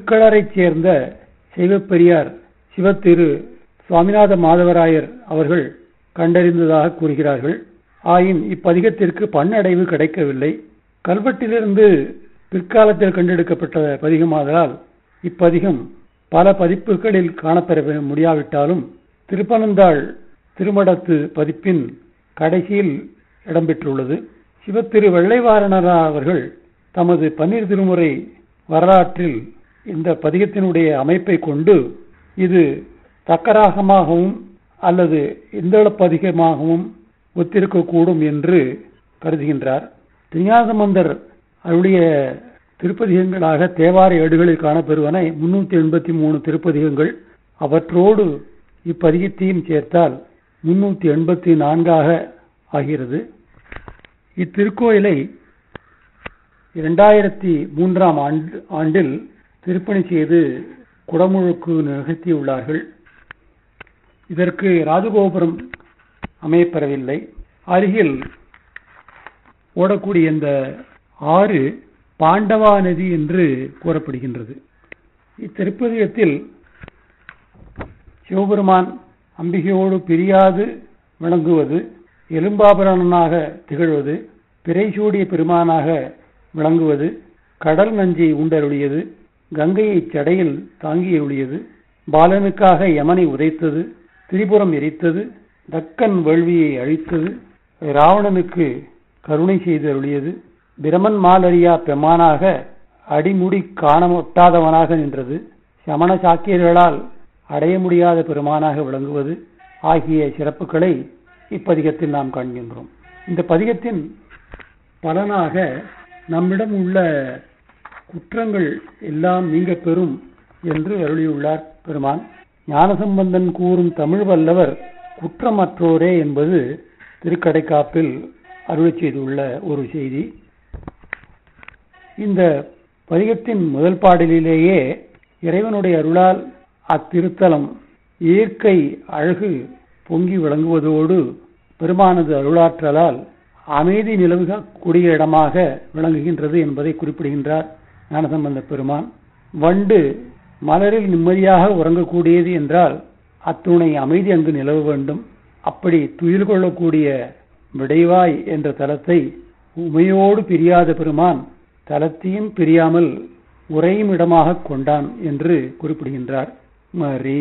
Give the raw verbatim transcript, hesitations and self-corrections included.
திருக்களரைச் சேர்ந்த சைவப்பெரியார் சிவத்திரு சுவாமிநாத மாதவராயர் அவர்கள் கண்டறிந்ததாக கூறுகிறார்கள். ஆயின் இப்பதிகத்திற்கு பண்ணடைவு கிடைக்கவில்லை. கல்வெட்டிலிருந்து பிற்காலத்தில் கண்டெடுக்கப்பட்ட பதிகமாதலால் இப்பதிகம் பல பதிப்புகளில் காணப்பெற முடியாவிட்டாலும் திருப்பனந்தாள் திருமடத்து பதிப்பின் கடைசியில் இடம்பெற்றுள்ளது. சிவத்திரு வெள்ளைவாரணரா அவர்கள் தமது பன்னீர் திருமுறை வரலாற்றில் இந்த பதிகத்தினுடைய அமைப்பை கொண்டு இது தக்கராகமாகவும் அல்லது இந்தள பதிகமாகவும் ஒத்திருக்கக்கூடும் என்று கருதுகின்றார். திருஞானசம்பந்தர் அவருடைய திருப்பதிகங்களாக தேவார ஏடுகளில் காணப்பெறுவன முன்னூத்தி எண்பத்தி மூணு திருப்பதிகங்கள். அவற்றோடு இப்பதிகத்தையும் சேர்த்தால் முன்னூத்தி எண்பத்தி நான்காக ஆகிறது. இத்திருக்கோயிலை இரண்டாயிரத்தி மூன்றாம் ஆண்டு ஆண்டில் திருப்பணி செய்து குடமுழுக்கு நிகழ்த்தியுள்ளார்கள். இதற்கு ராஜகோபுரம் அமையப்பெறவில்லை. அருகில் ஓடக்கூடிய இந்த ஆறு பாண்டவா நதி என்று கூறப்படுகின்றது. இத்திருப்பதிகத்தில் சிவபெருமான் அம்பிகையோடு பிரியாது விளங்குவது, எலும்பாபரணனாக திகழ்வது, பிறைசூடிய பெருமானாக விளங்குவது, கடல் நஞ்சை உண்டருளியது, கங்கையை சடையில் தாங்கியுள்ளது, பாலனுக்காக யமனை உதைத்தது, திரிபுரம் எரித்தது, தக்கன் வேள்வியை அழித்தது, ராவணனுக்கு கருணை செய்தருளியது, பிரமன் மாலரியா பெமானாக அடிமுடி காண ஒட்டாதவனாக நின்றது, சமண சாக்கியர்களால் அடைய முடியாத பெருமானாக விளங்குவது ஆகிய சிறப்புகளை இப்பதிகத்தில் நாம் காண்கின்றோம். இந்த பதிகத்தின் பலனாக நம்மிடம் உள்ள குற்றங்கள் எல்லாம் நீங்க பெறும் என்று அருளியுள்ளார் பெருமான். ஞானசம்பந்தன் கூறும் தமிழ் வல்லவர் குற்றமற்றோரே என்பது திருக்கடைக்காப்பில் அருளி செய்துள்ள ஒரு செய்தி. இந்த பதிகத்தின் முதல் பாடலிலேயே இறைவனுடைய அருளால் அத்திருத்தலம் இயற்கை அழகு பொங்கி விளங்குவதோடு பெருமானது அருளாற்றலால் அமைதி நிலவுகக்கூடிய இடமாக விளங்குகின்றது என்பதை குறிப்பிடுகின்றார் ஞானசம்பந்த பெருமான். வண்டு மலரில் நிம்மதியாக உறங்கக்கூடியது என்றால் அத்துணை அமைதி அங்கு நிலவ வேண்டும். அப்படி துயில் கொள்ளக்கூடிய விடைவாய் என்ற தலத்தை உமையோடு பிரியாத பெருமான் தலத்தையும் பிரியாமல் உறையும் இடமாக கொண்டான் என்று குறிப்பிடுகின்றார். மறி